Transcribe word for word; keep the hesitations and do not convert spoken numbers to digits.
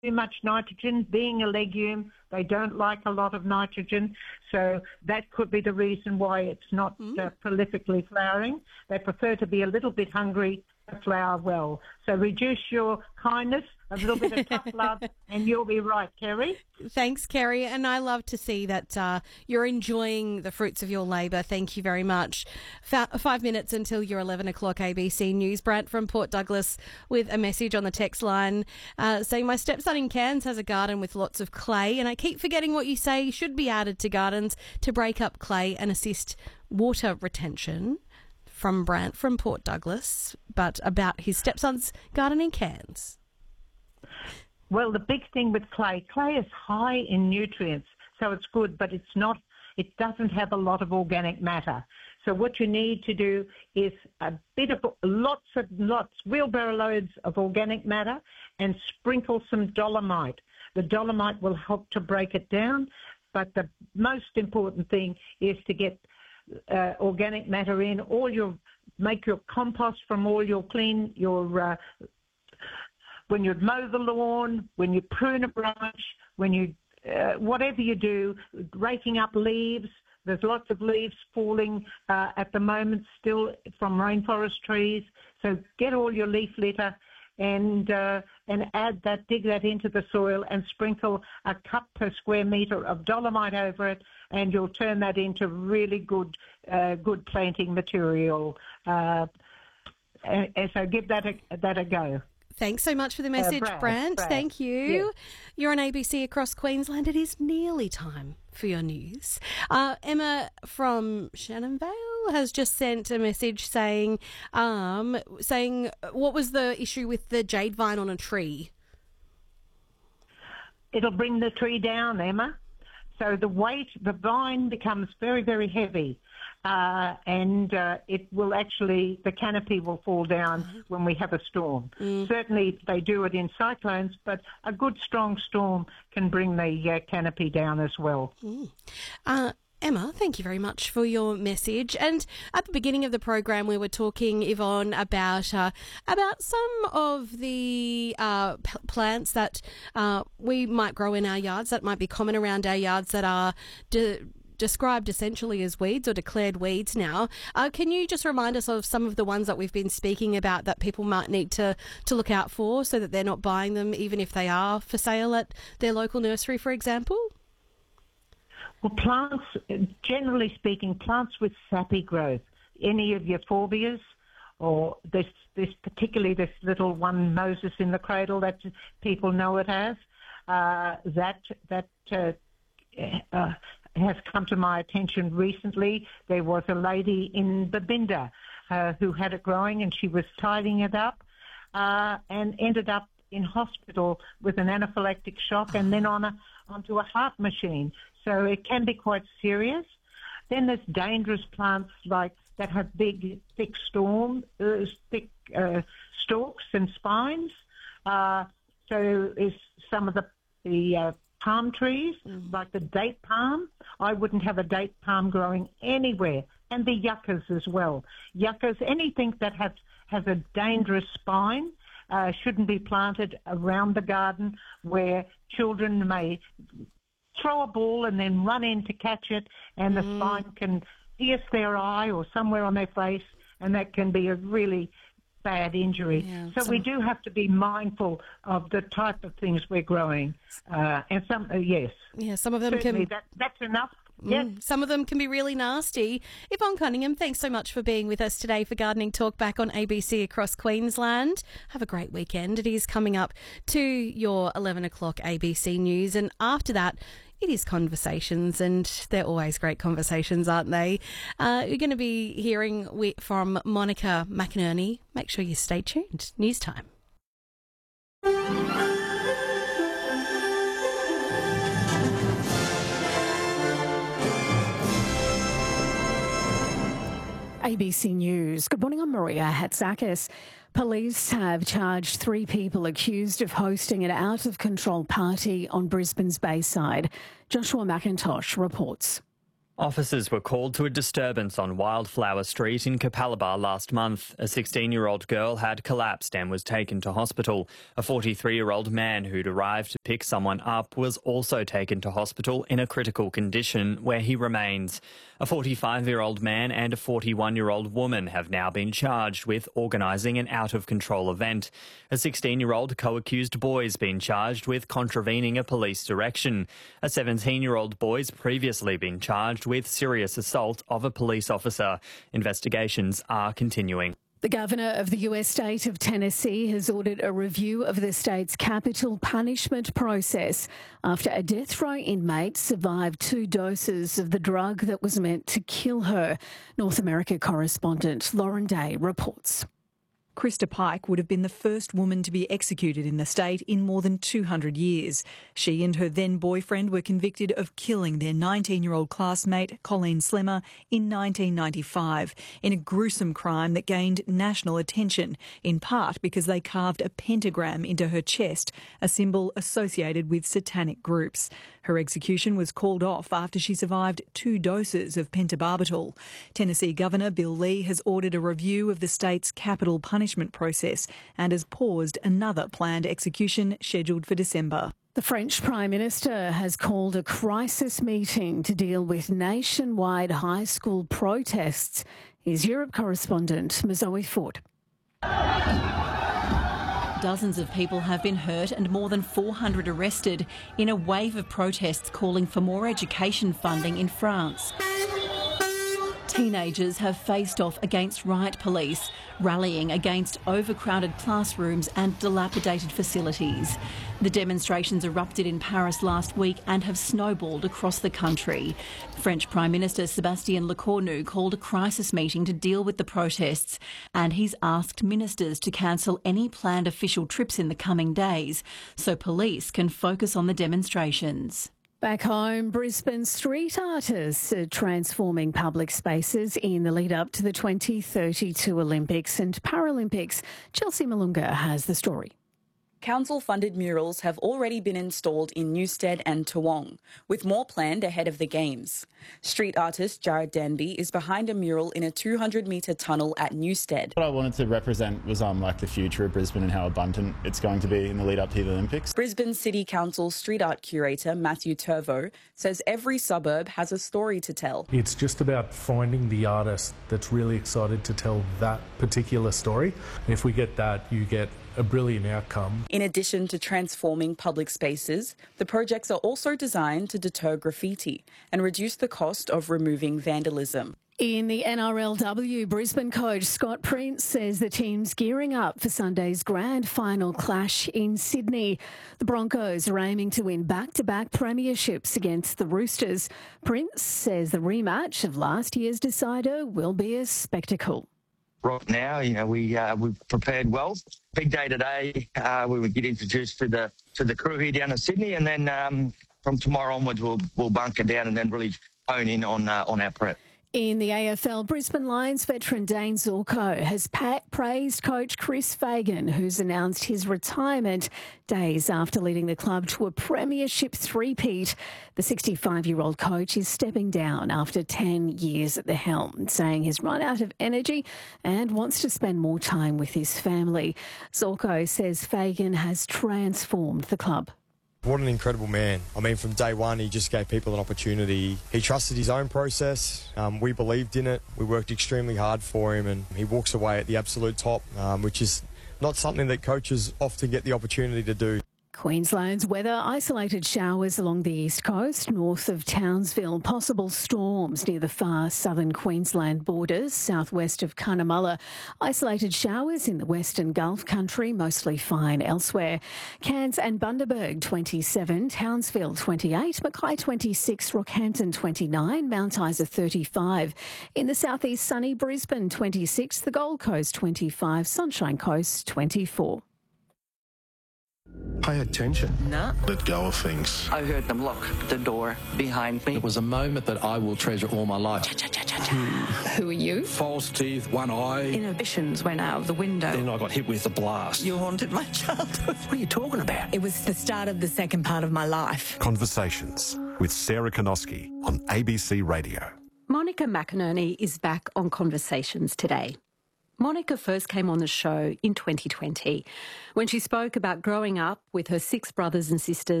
too much nitrogen. Being a legume, they don't like a lot of nitrogen, so that could be the reason why it's not mm. uh, prolifically flowering. They prefer to be a little bit hungry to flower well. So reduce your kindness, a little bit of tough love, and you'll be right, Kerry. Thanks, Kerry, and I love to see that uh, you're enjoying the fruits of your labour. Thank you very much. F- five minutes until your eleven o'clock A B C News. Brant from Port Douglas with a message on the text line uh, saying, my stepson in Cairns has a garden with lots of clay, and I keep forgetting what you say should be added to gardens to break up clay and assist water retention. From Brant from Port Douglas, but about his stepson's garden in Cairns. Well, the big thing with clay, clay is high in nutrients, so it's good, but it's not, it doesn't have a lot of organic matter. So what you need to do is a bit of, lots and lots, wheelbarrow loads of organic matter and sprinkle some dolomite. The dolomite will help to break it down, but the most important thing is to get Uh, organic matter in, all your, make your compost from all your clean, your, uh, when you mow the lawn, when you prune a branch, when you, uh, whatever you do, raking up leaves. There's lots of leaves falling uh, at the moment still from rainforest trees. So get all your leaf litter and uh, and add that, dig that into the soil and sprinkle a cup per square metre of dolomite over it, and you'll turn that into really good uh, good planting material. Uh, and, and so give that a, that a go. Thanks so much for the message, uh, Brad, Brant. Brad. Thank you. Yeah. You're on A B C across Queensland. It is nearly time for your news. Uh, Emma from Shannon Vale has just sent a message saying, um, saying what was the issue with the jade vine on a tree? It'll bring the tree down, Emma. So the weight, the vine becomes very, very heavy. Uh, and uh, it will actually, the canopy will fall down mm-hmm. when we have a storm. Mm. Certainly they do it in cyclones, but a good strong storm can bring the uh, canopy down as well. Mm. Uh, Emma, thank you very much for your message. And at the beginning of the program, we were talking, Yvonne, about uh, about some of the uh, p- plants that uh, we might grow in our yards, that might be common around our yards, that are de- described essentially as weeds or declared weeds now. Uh, can you just remind us of some of the ones that we've been speaking about that people might need to, to look out for so that they're not buying them even if they are for sale at their local nursery, for example? Well, plants, generally speaking, plants with sappy growth, any of your forbias, or this, this particularly this little one, Moses in the Cradle, that people know it as, uh, that that uh, uh, has come to my attention recently. There was a lady in Babinda uh, who had it growing, and she was tidying it up uh, and ended up in hospital with an anaphylactic shock and then on a, onto a heart machine. So it can be quite serious. Then there's dangerous plants like that have big, thick storm, uh, thick uh, stalks and spines. Uh, so is some of the the uh, palm trees, mm. like the date palm. I wouldn't have a date palm growing anywhere. And the yuccas as well. Yuccas, anything that has, has a dangerous spine uh, shouldn't be planted around the garden where children may throw a ball and then run in to catch it, and the mm. spine can pierce their eye or somewhere on their face, and that can be a really bad injury. Yeah, so some... we do have to be mindful of the type of things we're growing. Uh, and some, uh, yes. Yeah, some of them Certainly can... That, that's enough. Mm, yes. Some of them can be really nasty. Yvonne Cunningham, thanks so much for being with us today for Gardening Talk back on A B C across Queensland. Have a great weekend. It is coming up to your eleven o'clock A B C News, and after that, it is Conversations, and they're always great conversations, aren't they? Uh, you're going to be hearing from Monica McInerney. Make sure you stay tuned. News time. A B C News. Good morning, I'm Maria Hatzakis. Police have charged three people accused of hosting an out-of-control party on Brisbane's Bayside. Joshua McIntosh reports. Officers were called to a disturbance on Wildflower Street in Capalaba last month. A sixteen-year-old girl had collapsed and was taken to hospital. A forty-three-year-old man who'd arrived to pick someone up was also taken to hospital in a critical condition, where he remains. A forty-five-year-old man and a forty-one-year-old woman have now been charged with organising an out-of-control event. A sixteen-year-old co-accused boy's been charged with contravening a police direction. A seventeen-year-old boy's previously been charged with serious assault of a police officer. Investigations are continuing. The governor of the U S state of Tennessee has ordered a review of the state's capital punishment process after a death row inmate survived two doses of the drug that was meant to kill her. North America correspondent Lauren Day reports. Krista Pike would have been the first woman to be executed in the state in more than two hundred years. She and her then-boyfriend were convicted of killing their nineteen-year-old classmate, Colleen Slemmer, in nineteen ninety-five, in a gruesome crime that gained national attention, in part because they carved a pentagram into her chest, a symbol associated with satanic groups. Her execution was called off after she survived two doses of pentobarbital. Tennessee Governor Bill Lee has ordered a review of the state's capital punishment process and has paused another planned execution scheduled for December. The French Prime Minister has called a crisis meeting to deal with nationwide high school protests. Here's Europe correspondent Mazoe Ford. Dozens of people have been hurt and more than four hundred arrested in a wave of protests calling for more education funding in France. Teenagers have faced off against riot police, rallying against overcrowded classrooms and dilapidated facilities. The demonstrations erupted in Paris last week and have snowballed across the country. French Prime Minister Sébastien Lecornu called a crisis meeting to deal with the protests, and he's asked ministers to cancel any planned official trips in the coming days so police can focus on the demonstrations. Back home, Brisbane street artists are transforming public spaces in the lead up to the twenty thirty-two Olympics and Paralympics. Chelsea Malunga has the story. Council-funded murals have already been installed in Newstead and Toowong, with more planned ahead of the Games. Street artist Jared Danby is behind a mural in a two hundred metre tunnel at Newstead. What I wanted to represent was um, like the future of Brisbane and how abundant it's going to be in the lead up to the Olympics. Brisbane City Council street art curator Matthew Turvo says every suburb has a story to tell. It's just about finding the artist that's really excited to tell that particular story. And if we get that, you get a brilliant outcome. In addition to transforming public spaces, the projects are also designed to deter graffiti and reduce the cost of removing vandalism. In the N R L W, Brisbane coach Scott Prince says the team's gearing up for Sunday's grand final clash in Sydney. The Broncos are aiming to win back-to-back premierships against the Roosters. Prince says the rematch of last year's decider will be a spectacle. Right now, you know, we uh, we've prepared well. Big day today. Uh, we would get introduced to the to the crew here down in Sydney, and then um, from tomorrow onwards, we'll we'll bunker down and then really hone in on uh, on our prep. In the A F L, Brisbane Lions veteran Dane Zorko has pa- praised coach Chris Fagan, who's announced his retirement days after leading the club to a premiership three-peat. The sixty-five-year-old coach is stepping down after ten years at the helm, saying he's run out of energy and wants to spend more time with his family. Zorko says Fagan has transformed the club. What an incredible man. I mean, from day one, he just gave people an opportunity. He trusted his own process. Um, we believed in it. We worked extremely hard for him, and he walks away at the absolute top, um, which is not something that coaches often get the opportunity to do. Queensland's weather, isolated showers along the east coast, north of Townsville, possible storms near the far southern Queensland borders, southwest of Cunnamulla, isolated showers in the western Gulf country, mostly fine elsewhere. Cairns and Bundaberg twenty-seven, Townsville twenty-eight, Mackay twenty-six, Rockhampton twenty-nine, Mount Isa thirty-five. In the southeast sunny Brisbane twenty-six, the Gold Coast twenty-five, Sunshine Coast twenty-four. Pay attention. No. Let go of things. I heard them lock the door behind me. It was a moment that I will treasure all my life. Who are you? False teeth, one eye. Inhibitions went out of the window. Then I got hit with a blast. You haunted my childhood. What are you talking about? It was the start of the second part of my life. Conversations with Sarah Konoski on A B C Radio. Monica McInerney is back on Conversations today. Monica first came on the show in twenty twenty when she spoke about growing up with her six brothers and sisters